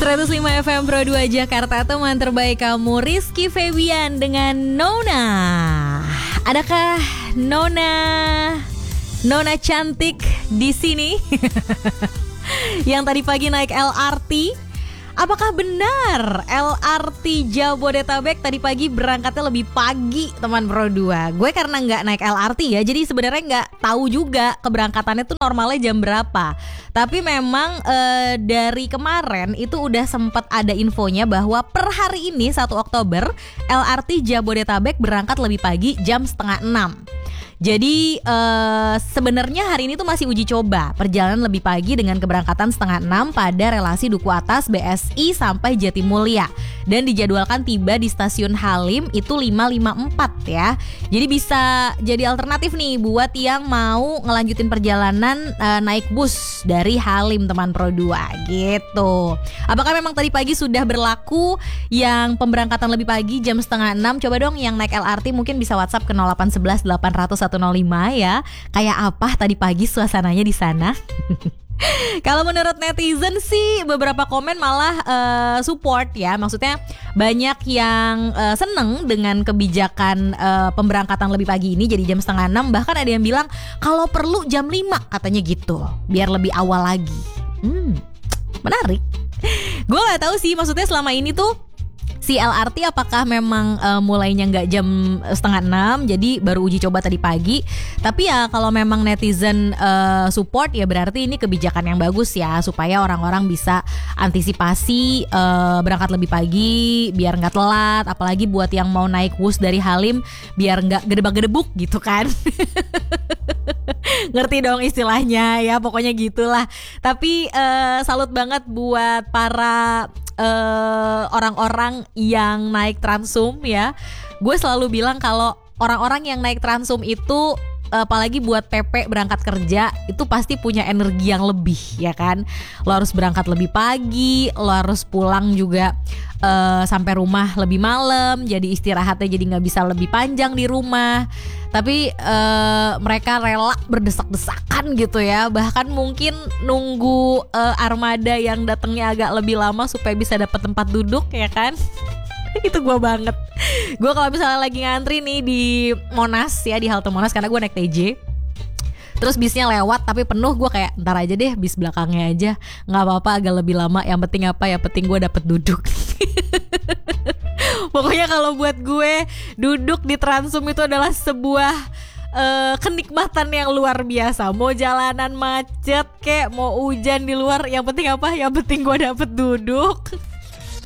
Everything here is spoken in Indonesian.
105 FM Pro 2 Jakarta, teman terbaik kamu, Rizky Febian dengan Nona. Adakah Nona cantik di sini yang tadi pagi naik LRT? Apakah benar LRT Jabodetabek tadi pagi berangkatnya lebih pagi, teman Pro 2? Gue karena nggak naik LRT ya, jadi sebenarnya nggak tahu juga keberangkatannya tuh normalnya jam berapa. Tapi memang dari kemarin itu udah sempat ada infonya bahwa per hari ini 1 Oktober LRT Jabodetabek berangkat lebih pagi jam 5:30. Jadi sebenarnya hari ini tuh masih uji coba perjalanan lebih pagi dengan keberangkatan 5:30 pada relasi Duku Atas BSI sampai Jatimulya, dan dijadwalkan tiba di stasiun Halim itu 5:54 ya. Jadi bisa jadi alternatif nih buat yang mau ngelanjutin perjalanan naik bus dari Halim, teman Pro 2 gitu. Apakah memang tadi pagi sudah berlaku yang pemberangkatan lebih pagi jam 5:30? Coba dong yang naik LRT mungkin bisa WhatsApp ke 0811 800 105 ya. Kayak apa tadi pagi suasananya di sana? Kalau menurut netizen sih beberapa komen malah support ya. Maksudnya banyak yang seneng dengan kebijakan pemberangkatan lebih pagi ini jadi jam 5:30. Bahkan ada yang bilang kalau perlu jam 5 katanya gitu, biar lebih awal lagi. Menarik. Gue gak tahu sih, maksudnya selama ini tuh si LRT apakah memang mulainya nggak jam 5:30, jadi baru uji coba tadi pagi. Tapi ya kalau memang netizen support ya berarti ini kebijakan yang bagus ya, supaya orang-orang bisa antisipasi berangkat lebih pagi biar nggak telat. Apalagi buat yang mau naik bus dari Halim biar nggak gedebak-gedebuk gitu kan. Ngerti dong istilahnya ya, pokoknya gitulah. Tapi salut banget buat para orang-orang yang naik Transum ya. Gue selalu bilang kalau orang-orang yang naik Transum itu apalagi buat PP berangkat kerja itu pasti punya energi yang lebih ya kan. Lo harus berangkat lebih pagi, lo harus pulang juga sampai rumah lebih malam, jadi istirahatnya jadi nggak bisa lebih panjang di rumah. Tapi mereka rela berdesak-desakan gitu ya, bahkan mungkin nunggu armada yang datangnya agak lebih lama supaya bisa dapat tempat duduk ya kan. Itu gue banget. Gue kalau misalnya lagi ngantri nih di Monas ya, di halte Monas, karena gue naik TJ, terus bisnya lewat tapi penuh, gue kayak ntar aja deh bis belakangnya aja, nggak apa-apa agak lebih lama, yang penting apa, yang penting gue dapet duduk. Pokoknya kalau buat gue duduk di Transum itu adalah sebuah kenikmatan yang luar biasa. Mau jalanan macet kek, mau hujan di luar, yang penting apa, yang penting gue dapet duduk.